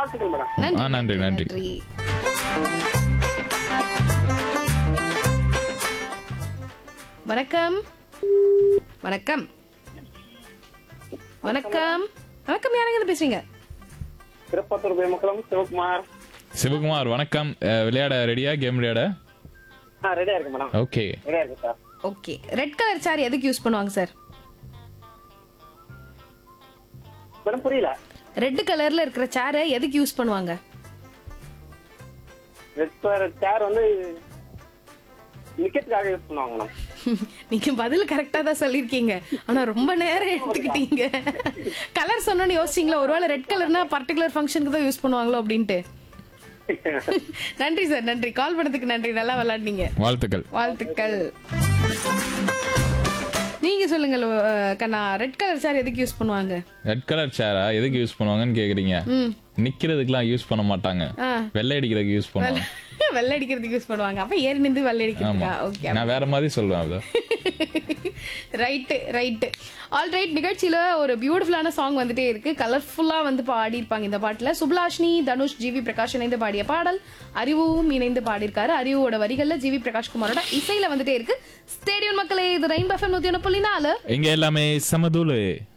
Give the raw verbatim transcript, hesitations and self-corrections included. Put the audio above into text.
வாழ்த்துக்கள் மேடம். ஆ, நன்றி, நன்றி. வணக்கம் வணக்கம் வணக்கம் வணக்கம் யாருங்க பேசுறீங்க? திருப்பத்தூர் பேமக்குளம் சிவகுமார். சிவகுமார் வணக்கம். அஹ், விளையாட ரெடியா? கேம் விளையாட? ஆ ரெடியா இருக்கு மேடம். ஓகே. ரெடியா இருக்கு sir. Okay, red colour sir எதுக்கு யூஸ் பண்ணுவாங்க சார்? மேடம் புரியல. ரெட் கலர்ல இருக்கிற சேரை எதுக்கு யூஸ் பண்ணுவாங்க? ரெட் கலர் சேர் வந்து நிக்கிறதுக்காக யூஸ் பண்ணுவாங்க மேடம். நீங்க பதில் கரெக்டா தான் சொல்லிருக்கீங்க, ஆனா ரொம்ப நேரம் எடுத்துக்கிட்டீங்க. கலர் சொன்னோன்னு யோசிச்சீங்களா ஒருவேளை ரெட் கலர்னா பர்டிகுலர் ஃபங்க்ஷனுக்கு தான் யூஸ் பண்ணுவாங்களோ அப்படின்ட்டு? நன்றி சார், நன்றி. கால் பண்ணதுக்கு நன்றி, நல்லா விளையாடுனீங்க. வாழ்த்துக்கள். வாழ்த்துக்கள். நீங்க சொல்லுங்க அஹ், கண்ணா, ரெட் கலர் சார் எதுக்கு யூஸ் பண்ணுவாங்க? ரெட் கலர் சேரா எதுக்கு யூஸ் பண்ணுவாங்கன்னு கேக்குறீங்க? நிக்கிறதுக்குலாம் யூஸ் பண்ண மாட்டாங்க, வெள்ளை அடிக்கிறதுக்கு யூஸ் பண்ணுவாங்க. வெள்ளை அடிக்கிறதுக்கு யூஸ் பண்ணுவாங்க. அப்ப ஏறி நின்று வெள்ளை அடிக்கிறதுக்கா? ஓகே, நான் வேற மாதிரி சொல்லுவேன் அத. Right right. All right. நிகழ்ச்சியில ஒரு பியூட்டிஃபுல்லான சாங் வந்துட்டே இருக்கு. கலர்ஃபுல்லா வந்து பாடி இருப்பாங்க இந்த பாட்டுல. சுப்லாஷினி, தனுஷ், ஜிவி பிரகாஷ் இணைந்து பாடிய பாடல். அறிவும் இணைந்து பாடியிருக்காரு. அறிவோட வரிகள்ல ஜிவி பிரகாஷ் குமாரோட இசையில வந்துட்டே இருக்கு. ஸ்டேடியம் மக்களே, இது ரெயின்போ எஃப்எம் நூத்தி ஒன்று புள்ளி நாலு. இங்க எல்லாமே சமதூளு.